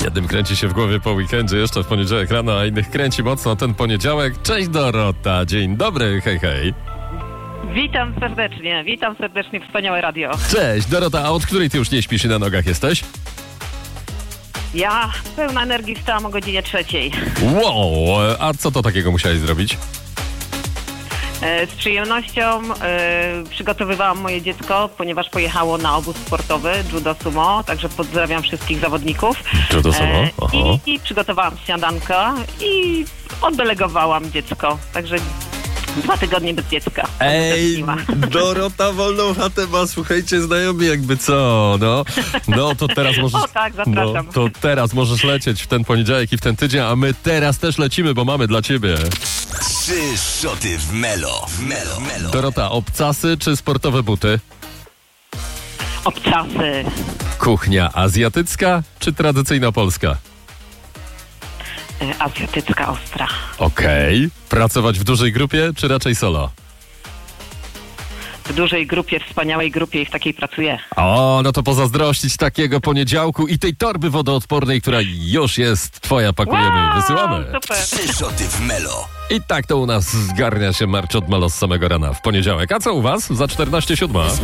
Jednym kręci się w głowie po weekendzie, jeszcze w poniedziałek rano, a innych kręci mocno ten poniedziałek. Cześć Dorota, dzień dobry, hej, hej. Witam serdecznie, wspaniałe radio. Cześć Dorota, a od której ty już nie śpisz i na nogach jesteś? Ja pełna energii wstałam o godzinie 3. Wow, a co to takiego musiałeś zrobić? Z przyjemnością przygotowywałam moje dziecko, ponieważ pojechało na obóz sportowy Judo Sumo, także pozdrawiam wszystkich zawodników. Judo Sumo? I przygotowałam śniadanko i oddelegowałam dziecko, także 2 tygodnie bez dziecka. Ej, Dorota wolną chatę ma, słuchajcie, znajomi jakby co, no to teraz możesz... O tak, zapraszam. No, to teraz możesz lecieć w ten poniedziałek i w ten tydzień, a my teraz też lecimy, bo mamy dla ciebie. 3 szoty w Melo. Dorota, obcasy czy sportowe buty? Obcasy. Kuchnia azjatycka czy tradycyjna polska? Azjatycka ostra. Okej. Pracować w dużej grupie czy raczej solo? W dużej grupie, wspaniałej grupie i w takiej pracuję. O, no to pozazdrościć takiego poniedziałku i tej torby wodoodpornej, która już jest twoja, pakujemy i wysyłamy. Super. 3 szoty w Melo. I tak to u nas zgarnia się marcz od Melo z samego rana w poniedziałek. A co u was? Za 14:07.